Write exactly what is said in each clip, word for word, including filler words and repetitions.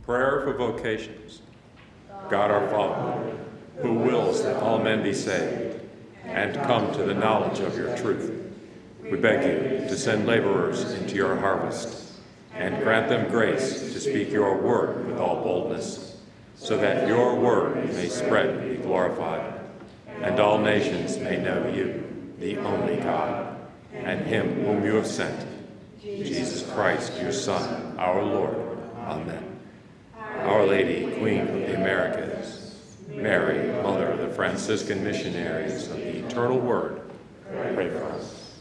Prayer for vocations. God our Father, who wills that all men be saved and come to the knowledge of your truth, we beg you to send laborers into your harvest and grant them grace to speak your word with all boldness, so that your word may spread and be glorified, and all nations may know you, the only God, and him whom you have sent, Jesus Christ, your Son, our Lord. Amen. Our Lady, Queen of the Americas, Mary, Mother of the Franciscan missionaries of the Eternal Word, pray for us.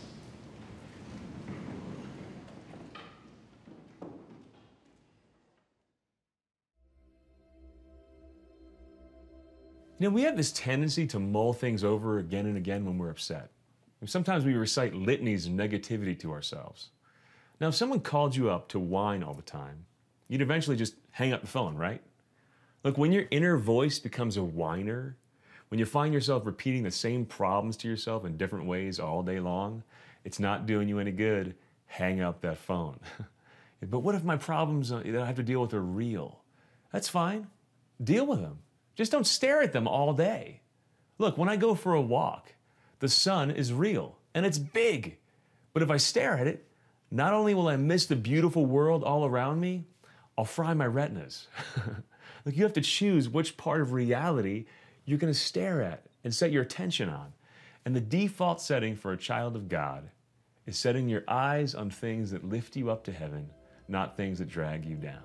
You know, we have this tendency to mull things over again and again when we're upset. Sometimes we recite litanies of negativity to ourselves. Now, if someone called you up to whine all the time, you'd eventually just hang up the phone, right? Look, when your inner voice becomes a whiner, when you find yourself repeating the same problems to yourself in different ways all day long, it's not doing you any good. Hang up that phone. But what if my problems that I have to deal with are real? That's fine. Deal with them. Just don't stare at them all day. Look, when I go for a walk, the sun is real and it's big. But if I stare at it, not only will I miss the beautiful world all around me, I'll fry my retinas. Look, you have to choose which part of reality you're going to stare at and set your attention on. And the default setting for a child of God is setting your eyes on things that lift you up to heaven, not things that drag you down.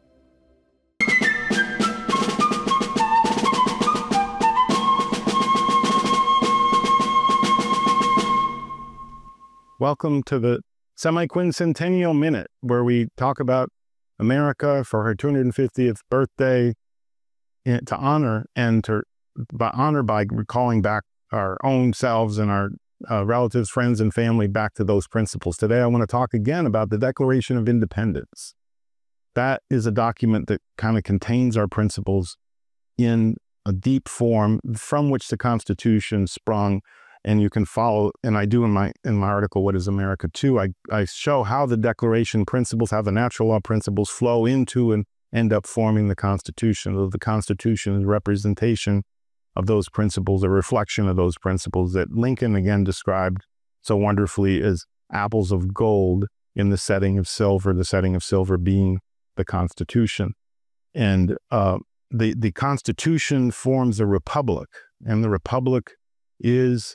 Welcome to the Semi-Quincentennial Minute, where we talk about America for her two hundred fiftieth birthday to honor and to by honor by recalling back our own selves and our uh, relatives, friends, and family back to those principles. Today, I want to talk again about the Declaration of Independence. That is a document that kind of contains our principles in a deep form from which the Constitution sprung. And you can follow, and I do in my in my article, What is America too, I, I show how the Declaration principles, how the natural law principles flow into and end up forming the Constitution. So the Constitution is a representation of those principles, a reflection of those principles that Lincoln again described so wonderfully as apples of gold in the setting of silver, the setting of silver being the Constitution. And uh, the, the Constitution forms a republic, and the republic is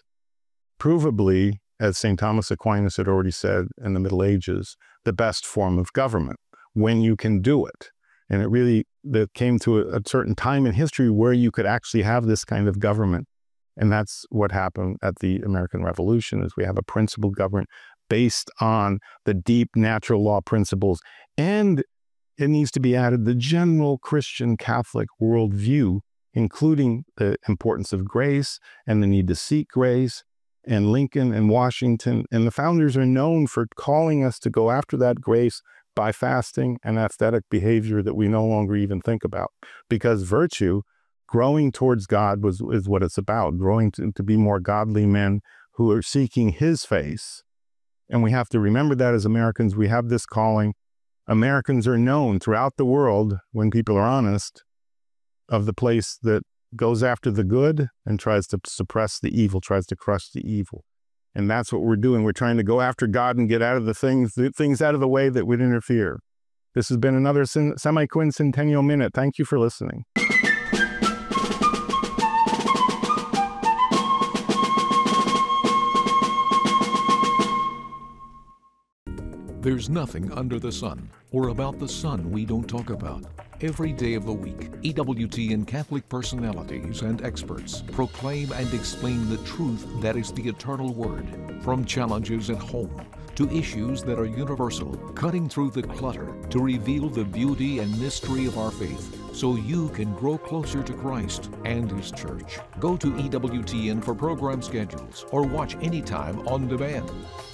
provably, as Saint Thomas Aquinas had already said in the Middle Ages, the best form of government when you can do it. And it really that came to a, a certain time in history where you could actually have this kind of government. And that's what happened at the American Revolution, is we have a principled government based on the deep natural law principles. And it needs to be added the general Christian Catholic worldview, including the importance of grace and the need to seek grace. And Lincoln and Washington and the founders are known for calling us to go after that grace by fasting and aesthetic behavior that we no longer even think about. Because virtue, growing towards God, was is what it's about, growing to, to be more godly men who are seeking his face. And we have to remember that as Americans, we have this calling. Americans are known throughout the world, when people are honest, of the place that goes after the good and tries to suppress the evil, tries to crush the evil. And that's what we're doing. We're trying to go after God and get out of the things, the things out of the way that would interfere. This has been another Semi-Quincentennial Minute. Thank you for listening. There's nothing under the sun or about the sun we don't talk about. Every day of the week, E W T N Catholic personalities and experts proclaim and explain the truth that is the eternal word, from challenges at home to issues that are universal, cutting through the clutter to reveal the beauty and mystery of our faith, so you can grow closer to Christ and His Church. Go to E W T N for program schedules or watch anytime on demand.